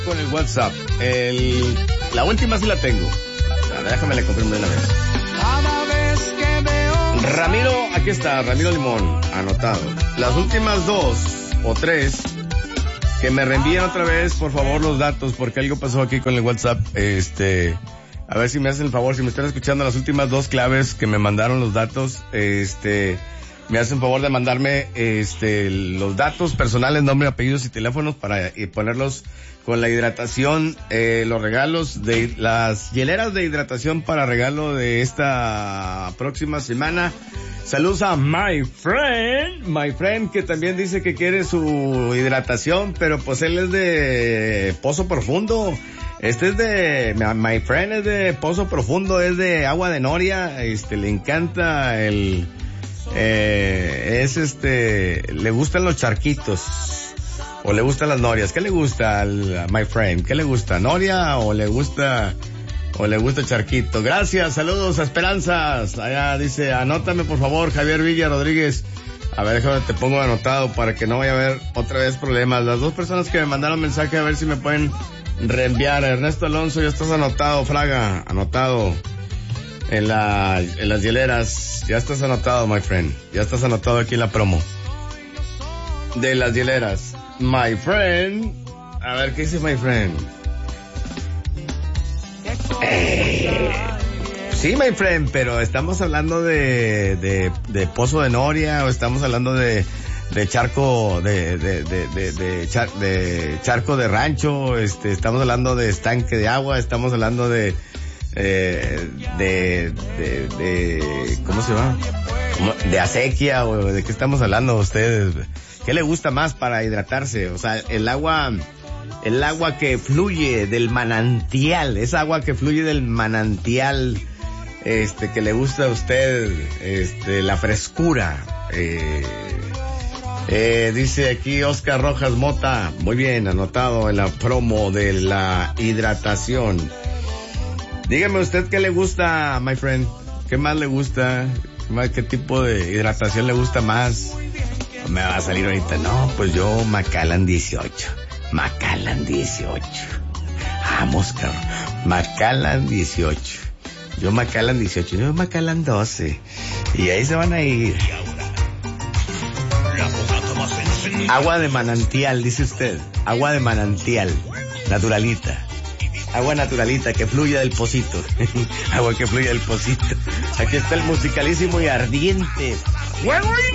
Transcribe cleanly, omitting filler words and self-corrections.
Con el WhatsApp. La última sí la tengo. Déjame le confirmo de una vez. Ramiro, aquí está, Ramiro Limón, anotado. Las últimas 2 o 3 que me reenvíen otra vez, por favor, los datos, porque algo pasó aquí con el WhatsApp. A ver si me hacen el favor, si me están escuchando, las últimas 2 claves que me mandaron los datos, me hacen favor de mandarme, los datos personales, nombre, apellidos y teléfonos para ponerlos con la hidratación, los regalos de las hieleras de hidratación para regalo de esta próxima semana. Saludos a my friend, que también dice que quiere su hidratación, pero pues él es de Pozo Profundo. My friend es de Pozo Profundo, es de Agua de Noria, le encanta le gustan los charquitos, o le gustan las norias. ¿Qué le gusta al my friend? ¿Qué le gusta? ¿Noria o le gusta charquito? Gracias, saludos a Esperanzas. Allá dice, anótame por favor, Javier Villa Rodríguez. A ver, déjame, te pongo anotado para que no vaya a haber otra vez problemas. Las 2 personas que me mandaron mensaje, a ver si me pueden reenviar. Ernesto Alonso, ya estás anotado, Fraga, anotado. En las hieleras, ya estás anotado, my friend. Ya estás anotado aquí en la promo de las hieleras. My friend. A ver, ¿qué dice my friend? Sí, my friend, pero estamos hablando de Pozo de Noria, o estamos hablando de charco, de charco de rancho, estamos hablando de estanque de agua, estamos hablando de ¿cómo se llama? De acequia, o de qué estamos hablando ustedes. ¿Qué le gusta más para hidratarse? O sea, el agua que fluye del manantial, esa agua que fluye del manantial, que le gusta a usted, la frescura. Dice aquí Oscar Rojas Mota, muy bien, anotado en la promo de la hidratación. Dígame usted qué le gusta, my friend, qué más le gusta, qué tipo de hidratación le gusta más. Me va a salir ahorita, no, pues yo Macallan 18. Vamos, cabrón. Macallan 18. Yo Macallan 18, yo Macallan 12. Y ahí se van a ir. Agua de manantial, dice usted. Agua de manantial. Naturalita. Agua naturalita que fluya del pocito. Agua que fluya del pocito. Aquí está el musicalísimo y ardiente.